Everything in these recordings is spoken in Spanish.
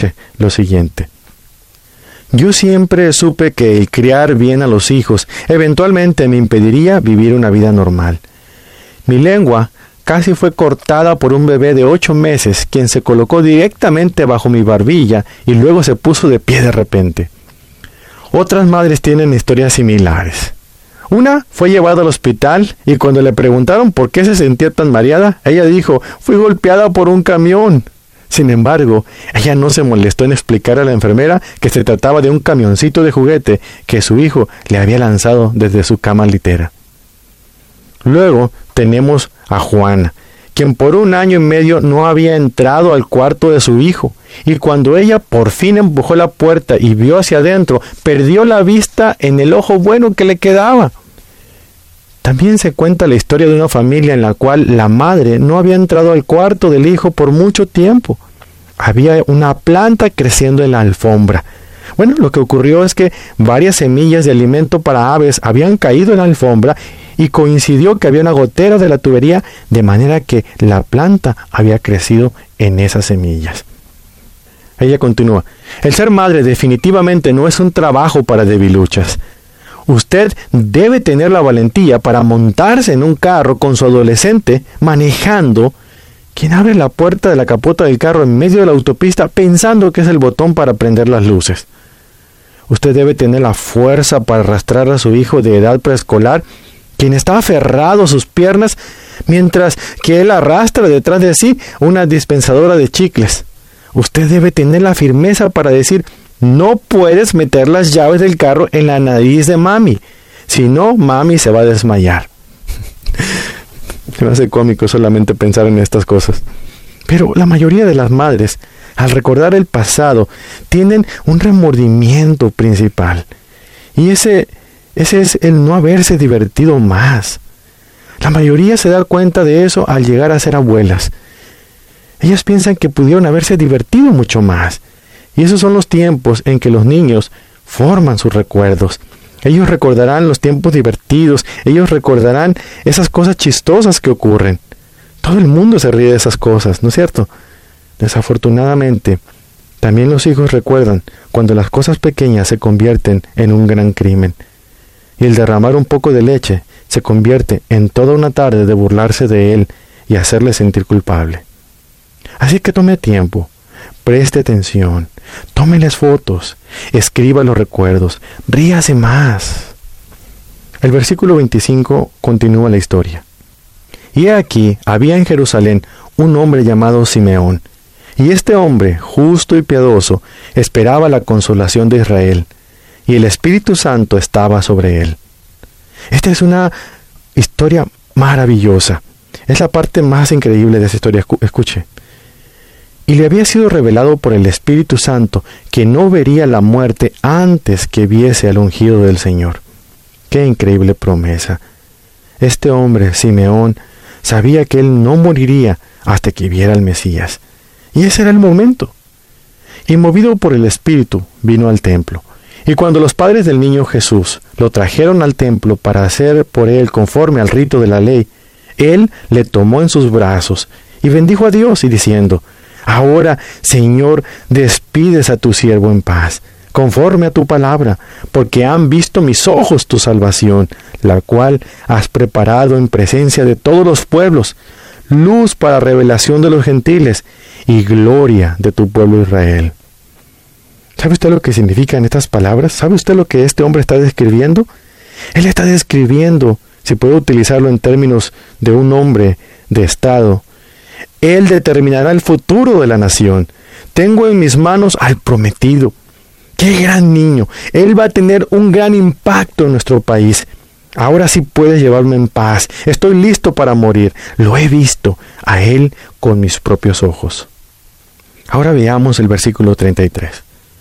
escuche lo siguiente. Yo siempre supe que el criar bien a los hijos eventualmente me impediría vivir una vida normal. Mi lengua casi fue cortada por un bebé de 8 meses, quien se colocó directamente bajo mi barbilla y luego se puso de pie de repente. Otras madres tienen historias similares. Una fue llevada al hospital y cuando le preguntaron por qué se sentía tan mareada, ella dijo, fui golpeada por un camión. Sin embargo, ella no se molestó en explicar a la enfermera que se trataba de un camioncito de juguete que su hijo le había lanzado desde su cama litera. Luego tenemos a Juana, quien por 1 año y medio no había entrado al cuarto de su hijo, y cuando ella por fin empujó la puerta y vio hacia adentro, perdió la vista en el ojo bueno que le quedaba. También se cuenta la historia de una familia en la cual la madre no había entrado al cuarto del hijo por mucho tiempo. Había una planta creciendo en la alfombra. Bueno, lo que ocurrió es que varias semillas de alimento para aves habían caído en la alfombra y coincidió que había una gotera de la tubería, de manera que la planta había crecido en esas semillas. Ella continúa, el ser madre definitivamente no es un trabajo para debiluchas. Usted debe tener la valentía para montarse en un carro con su adolescente manejando, quien abre la puerta de la capota del carro en medio de la autopista pensando que es el botón para prender las luces. Usted debe tener la fuerza para arrastrar a su hijo de edad preescolar, quien está aferrado a sus piernas, mientras que él arrastra detrás de sí una dispensadora de chicles. Usted debe tener la firmeza para decir, no puedes meter las llaves del carro en la nariz de mami, si no, mami se va a desmayar. Se me hace cómico solamente pensar en estas cosas. Pero la mayoría de las madres, al recordar el pasado, tienen un remordimiento principal. Y ese es el no haberse divertido más. La mayoría se da cuenta de eso al llegar a ser abuelas. Ellas piensan que pudieron haberse divertido mucho más. Y esos son los tiempos en que los niños forman sus recuerdos. Ellos recordarán los tiempos divertidos, ellos recordarán esas cosas chistosas que ocurren. Todo el mundo se ríe de esas cosas, ¿no es cierto? Desafortunadamente, también los hijos recuerdan cuando las cosas pequeñas se convierten en un gran crimen. Y el derramar un poco de leche se convierte en toda una tarde de burlarse de él y hacerle sentir culpable. Así que tome tiempo. Preste atención, tómeles fotos, escriba los recuerdos, ríase más. El versículo 25 continúa la historia. Y aquí había en Jerusalén un hombre llamado Simeón, y este hombre, justo y piadoso, esperaba la consolación de Israel, y el Espíritu Santo estaba sobre él. Esta es una historia maravillosa. Es la parte más increíble de esta historia. Escuche. Y le había sido revelado por el Espíritu Santo que no vería la muerte antes que viese al ungido del Señor. ¡Qué increíble promesa! Este hombre, Simeón, sabía que él no moriría hasta que viera al Mesías. Y ese era el momento. Y movido por el Espíritu, vino al templo. Y cuando los padres del niño Jesús lo trajeron al templo para hacer por él conforme al rito de la ley, él le tomó en sus brazos y bendijo a Dios y diciendo, ahora, Señor, despides a tu siervo en paz, conforme a tu palabra, porque han visto mis ojos tu salvación, la cual has preparado en presencia de todos los pueblos, luz para revelación de los gentiles y gloria de tu pueblo Israel. ¿Sabe usted lo que significan estas palabras? ¿Sabe usted lo que este hombre está describiendo? Él está describiendo, si puedo utilizarlo en términos de un hombre de Estado, él determinará el futuro de la nación. Tengo en mis manos al prometido. ¡Qué gran niño! Él va a tener un gran impacto en nuestro país. Ahora sí puedes llevarme en paz. Estoy listo para morir. Lo he visto a él con mis propios ojos. Ahora veamos el versículo 33.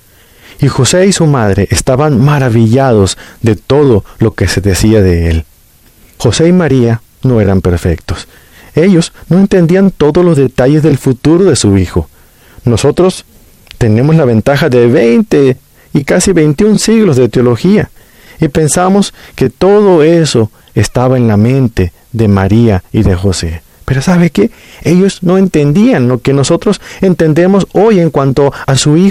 Y José y su madre estaban maravillados de todo lo que se decía de él. José y María no eran perfectos. Ellos no entendían todos los detalles del futuro de su hijo. Nosotros tenemos la ventaja de 20 y casi 21 siglos de teología y pensamos que todo eso estaba en la mente de María y de José. Pero ¿sabe qué? Ellos no entendían lo que nosotros entendemos hoy en cuanto a su hijo.